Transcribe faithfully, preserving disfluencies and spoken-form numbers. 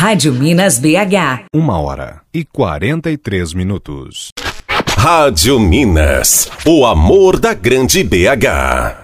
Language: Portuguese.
Rádio Minas B H. Uma hora e quarenta e três minutos. Rádio Minas, o amor da grande B H.